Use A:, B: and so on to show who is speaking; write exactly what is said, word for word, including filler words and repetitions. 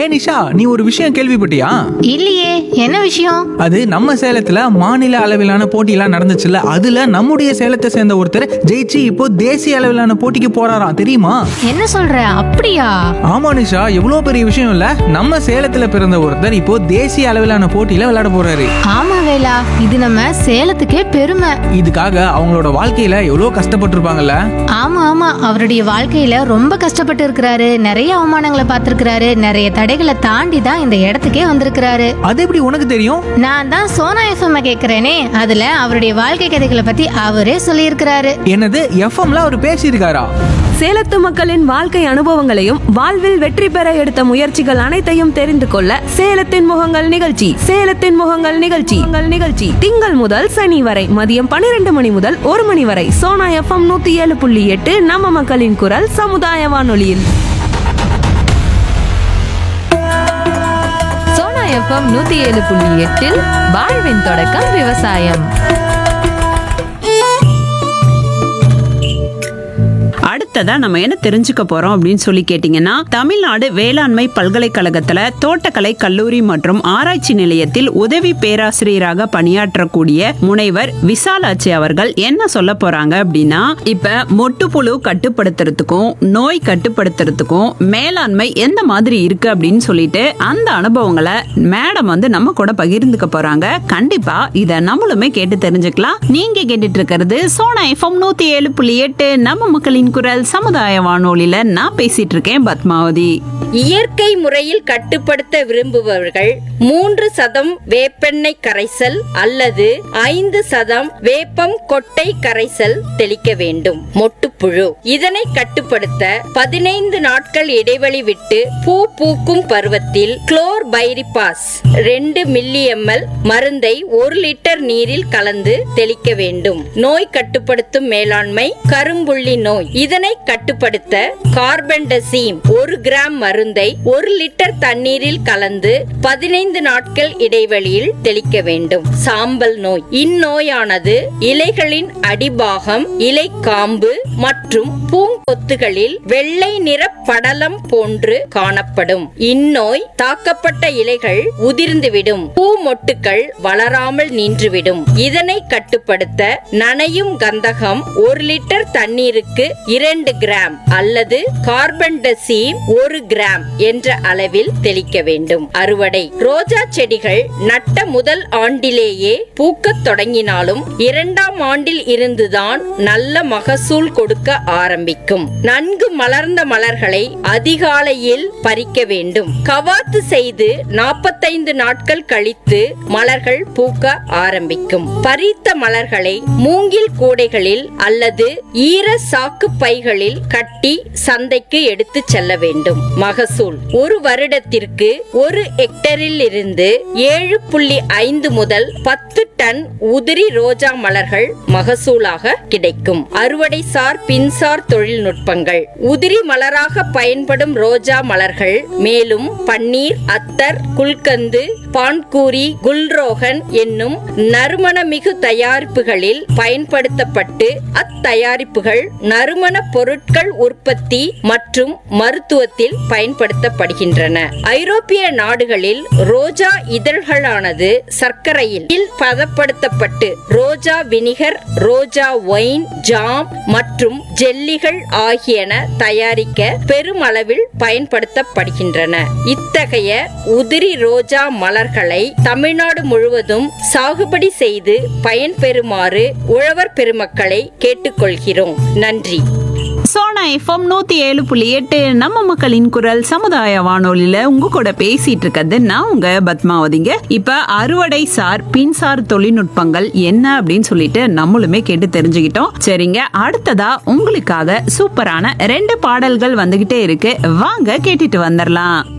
A: நிஷா, நீ ஒரு விஷயம் கேள்விப்பட்டியா?
B: இல்லையே, என்ன விஷயம்?
A: அது நம்ம சேலத்துல மாநில அளவிலான போட்டியெல்லாம் நடந்துச்சுல்ல, அதுல நம்முடைய சேலத்தை சேர்ந்த ஒருத்தர் ஜெயிச்சு இப்போ தேசிய அளவிலான போட்டிக்கு போறாராம், தெரியுமா?
B: என்ன சொல்ற? அப்படியா?
A: ஆமா நிஷா, எவ்வளவு பெரிய விஷயம் இல்ல. நம்ம சேலத்துல பிறந்த ஒருத்தர் இப்போ தேசிய அளவிலான போட்டியில விளையாட போறாரு.
B: ஆமா வேலா, இது நம்ம சேலத்துக்கே பெருமை.
A: இதுக்காக அவங்களோட வாழ்க்கையில எவ்வளவு கஷ்டப்பட்டு இருப்பாங்கல்ல.
B: ஆமா ஆமா, அவருடைய வாழ்க்கையில ரொம்ப கஷ்டப்பட்டு இருக்கிறாரு. நிறைய அவமானங்களை பார்த்திருக்கிறாரு. நிறைய தடைகளை தாண்டி தான் இந்த இடத்துக்கே வந்திருக்கிறாரு.
A: அது எப்படி உனக்கு தெரியும்?
B: நான் தான் சோனா எஃப்எம் கேக்குறேனே, அதுல அவருடைய வாழ்க்கை கதைகளை பத்தி அவரே சொல்லியிருக்கிறாரு.
A: என்னது, எஃப்எம்ல அவர் பேசியிருக்காரா?
C: சேலத்து மக்களின் வாழ்க்கை அனுபவங்களையும் வாழ்வில் வெற்றி பெற எடுத்த முயற்சிகள் அனைத்தையும் தெரிந்து கொள்ள சேலத்தின் முகங்கள் நிகழ்ச்சி சேலத்தின் முகங்கள் நிகழ்ச்சி உங்கள் நிகழ்ச்சி திங்கள் முதல் சனி வரை மதியம் பன்னிரண்டு மணி முதல் ஒரு மணி வரை சோனா எஃப்எம் நூத்தி ஏழு புள்ளி எட்டு நம்ம மக்களின் குரல் சமுதாய வானொலியில்.
D: சோனா எஃப்எம் நூத்தி ஏழு புள்ளி எட்டில் வாழ்வின் தொடக்கம் விவசாயம்.
E: அடுத்ததா நம்ம என்ன தெரிஞ்சுக்க போறோம் அப்படின்னு சொல்லி கேட்டீங்கன்னா, தமிழ்நாடு வேளாண்மை பல்கலைக்கழகத்துல தோட்டக்கலை கல்லூரி மற்றும் ஆராய்ச்சி நிலையத்தில் உதவி பேராசிரியராக பணியாற்றக்கூடிய முனைவர் விசாலாட்சி அவர்கள் என்ன சொல்ல போறாங்க அப்படின்னா, இப்ப மொட்டுப்புழு கட்டுப்படுத்துறதுக்கும் நோய் கட்டுப்படுத்துறதுக்கும் மேலாண்மை எந்த மாதிரி இருக்கு அப்படின்னு சொல்லிட்டு அந்த அனுபவங்களை மேடம் வந்து நம்ம கூட பகிர்ந்துக்க போறாங்க. கண்டிப்பா இத நம்மளுமே கேட்டு தெரிஞ்சுக்கலாம். நீங்க கேட்டுட்டு இருக்கிறது சோனா எஃப்எம் நூத்தி ஏழு புள்ளி எட்டு நம்ம மக்களின் குரல் சமுதாய வானொலியில நான் பேசிட்டு இருக்கேன் பத்மாவதி.
F: இயற்கை முறையில் கட்டுப்படுத்த விரும்புபவர்கள் மூன்று சதம் வேப்பெண்ணெய் கரைசல் அல்லது ஐந்து சதம் வேப்பம் கொட்டை கரைசல் தெளிக்க வேண்டும். மொட்டுப்புழு இதனை கட்டுப்படுத்த பதினைந்து நாட்கள் இடைவெளி விட்டு பூ பூக்கும் பருவத்தில் குளோர் பைரிபாஸ் ரெண்டு மில்லி எம்எல் மருந்தை ஒரு லிட்டர் நீரில் கலந்து தெளிக்க வேண்டும். நோய் கட்டுப்படுத்தும் மேலாண்மை கரும்புள்ளி நோய் இதனை கட்டுப்படுத்த கார்பன்டசீம் ஒரு கிராம் மருந்தை ஒரு லிட்டர் தண்ணீரில் கலந்து பதினைந்து நாட்கள் இடைவெளியில் தெளிக்க வேண்டும். சாம்பல் நோய் இந்நோயானது இலைகளின் அடிபாகம், இலை காம்பு மற்றும் பூங்கொத்துகளில் வெள்ளை நிற படலம் போன்று காணப்படும். இந்நோய் தாக்கப்பட்ட இலைகள் உதிர்ந்துவிடும், பூ மொட்டுக்கள் வளராமல் நின்றுவிடும். இதனை கட்டுப்படுத்த நனையும் கந்தகம் ஒரு லிட்டர் தண்ணீருக்கு இரண்டு கிராம் அல்லது கார்பன்டசீம் ஒரு கிராம் என்ற அளவில் தெளிக்க வேண்டும். அறுவடை ரோஜா செடிகள் நட்ட முதல் ஆண்டிலேயே பூக்கத் தொடங்கினாலும் இரண்டாம் ஆண்டில் இருந்துதான் நல்ல மகசூல் கொடுக்க ஆரம்பிக்கும். நன்கு மலர்ந்த மலர்களை அதிகாலையில் பறிக்க வேண்டும். கவாத்து செய்து நாற்பத்தைந்து நாட்கள் கழித்து மலர்கள் பூக்க ஆரம்பிக்கும். பறித்த மலர்களை மூங்கில் கூடைகளில் அல்லது ஈர சாக்கு பைகளில் கட்டி சந்தைக்கு எடுத்து செல்ல வேண்டும். மகசூல் ஒரு வருடத்திற்கு ஒரு ஹெக்டரில் இருந்து ஏழு புள்ளி ஐந்து முதல் பத்து டன் உதிரி ரோஜா மலர்கள் மகசூலாக கிடைக்கும். அறுவடை சார் பின்சார் தொழில்நுட்பங்கள் உதிரி மலராக பயன்படும் ரோஜா மலர்கள் மேலும் பன்னீர், அத்தர், குல்கந்து, பான்கூரி, குல்ரோகன் என்னும் நறுமணமிகு தயாரிப்புகளில் பயன்படுத்தப்பட்டு அத்தயாரிப்புகள் நறுமண பொருட்கள் உற்பத்தி மற்றும் மருத்துவத்தில் பயன்படுத்தப்படுகின்றன. ஐரோப்பிய நாடுகளில் ரோஜா இதழ்களானது சர்க்கரையில் பதப்படுத்தப்பட்டு ரோஜா வினிகர், ரோஜா ஒயின், ஜாம் மற்றும் ஜெல்லிகள் ஆகியன தயாரிக்க பெருமளவில் பயன்படுத்தப்படுகின்றன. இத்தகைய உதிரி ரோஜா மலர்களை தமிழ்நாடு முழுவதும் சாகுபடி செய்து பயன்பெறுமாறு உழவர் பெருமக்களை கேட்டுக்கொள்கிறோம். நன்றி.
E: சோனா எஃப்எம் நூத்தி ஏழு புள்ளி எட்டு நம்ம மக்களின் குரல் சமுதாய வானொலியில உங்க கூட பேசிட்டு இருக்கிறது நான் உங்க பத்மாவதிங்க. இப்ப அறுவடை சார் பின்சார் தொழில்நுட்பங்கள் என்ன அப்படின்னு சொல்லிட்டு நம்மளுமே கேட்டு தெரிஞ்சுக்கிட்டோம். சரிங்க, அடுத்ததா உங்களுக்காக சூப்பரான ரெண்டு பாடல்கள் வந்துகிட்டே இருக்கு, வாங்க கேட்டுட்டு வந்துடலாம்.